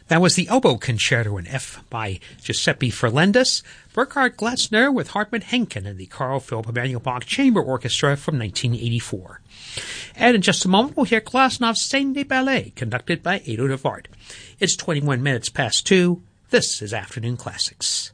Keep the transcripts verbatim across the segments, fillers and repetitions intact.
That was the Oboe Concerto in F by Giuseppe Ferlendis, Burkhard Glasner with Hartmut Henken and the Carl Philipp Emanuel Bach Chamber Orchestra from nineteen eighty-four. And in just a moment, we'll hear Glasenov's Scène de Ballet, conducted by Edo de Wart. It's twenty-one minutes past two. This is Afternoon Classics.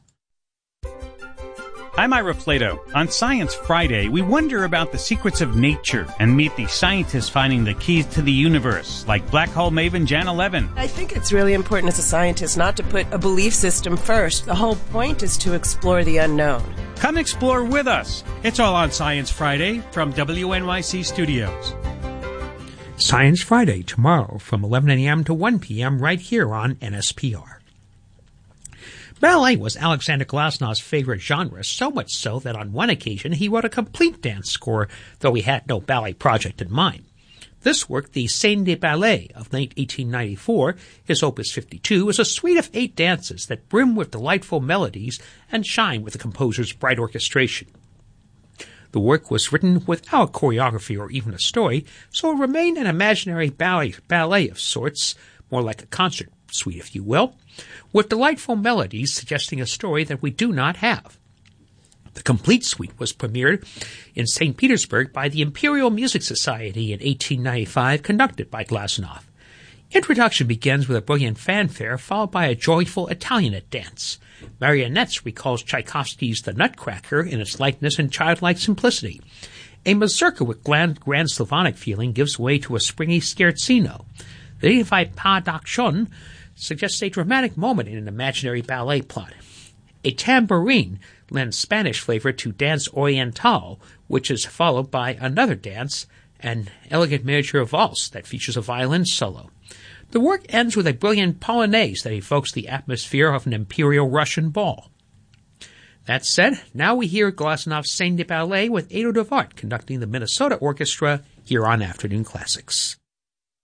I'm Ira Plato. On Science Friday, we wonder about the secrets of nature and meet the scientists finding the keys to the universe, like black hole maven Janna Levin. I think it's really important as a scientist not to put a belief system first. The whole point is to explore the unknown. Come explore with us. It's all on Science Friday from W N Y C Studios. Science Friday tomorrow from eleven a.m. to one p.m. right here on N S P R. Ballet was Alexander Glasenov's favorite genre, so much so that on one occasion he wrote a complete dance score, though he had no ballet project in mind. This work, the Scène de Ballet of eighteen ninety-four, his opus fifty-two, is a suite of eight dances that brim with delightful melodies and shine with the composer's bright orchestration. The work was written without choreography or even a story, so it remained an imaginary ballet, ballet of sorts, more like a concert suite, if you will, with delightful melodies suggesting a story that we do not have. The complete suite was premiered in Saint Petersburg by the Imperial Music Society in eighteen ninety-five, conducted by Glasenov. Introduction begins with a brilliant fanfare, followed by a joyful Italianate dance. Marionettes recalls Tchaikovsky's The Nutcracker in its lightness and childlike simplicity. A mazurka with grand, grand Slavonic feeling gives way to a springy scherzino. The dignified pas d'action suggests a dramatic moment in an imaginary ballet plot. A tambourine lends Spanish flavor to Dance Oriental, which is followed by another dance, an elegant miniature valse that features a violin solo. The work ends with a brilliant polonaise that evokes the atmosphere of an Imperial Russian ball. That said, now we hear Glasenov's Scène de Ballet with Edo de Wart conducting the Minnesota Orchestra here on Afternoon Classics.